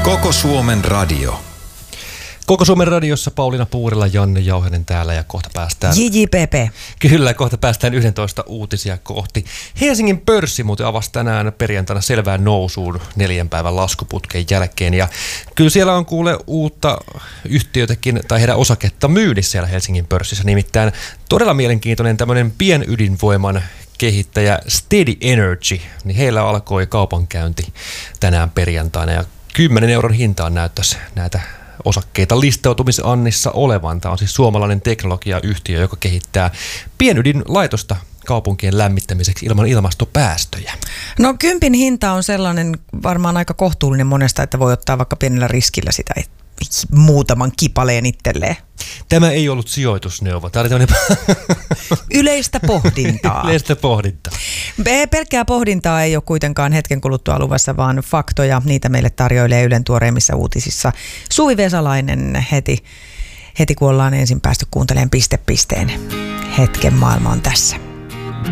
Koko Suomen radio. Koko Suomen radiossa Pauliina Puurila, Janne Jauhinen täällä ja kohta päästään... JJPP. Kyllä, kohta päästään 11 uutisia kohti. Helsingin pörssi muuten avasi tänään perjantaina selvään nousuun 4 päivän laskuputken jälkeen. Ja kyllä siellä on kuule uutta yhtiötäkin tai heidän osaketta myynnissä siellä Helsingin pörssissä. Nimittäin todella mielenkiintoinen tämmöinen pienydinvoiman kehittäjä Steady Energy. Niin heillä alkoi kaupankäynti tänään perjantaina ja 10 euron hintaan näyttäisi näitä osakkeita listautumisannissa olevan. Tämä on siis suomalainen teknologiayhtiö, joka kehittää pienydinlaitosta kaupunkien lämmittämiseksi ilman ilmastopäästöjä. No 10 hinta on sellainen varmaan aika kohtuullinen monesta, että voi ottaa vaikka pienellä riskillä sitä muutaman kipaleen itselleen. Tämä ei ollut sijoitusneuvo. Tämä oli tämmöinen... Yleistä pohdintaa. Yleistä pohdintaa. Pelkkää pohdintaa ei ole kuitenkaan hetken kuluttua luvassa, vaan faktoja. Niitä meille tarjoilee Ylen tuoreimmissa uutisissa Suvi Vesalainen heti kun ollaan ensin päästy kuuntelemaan pisteen. Hetken maailma on tässä.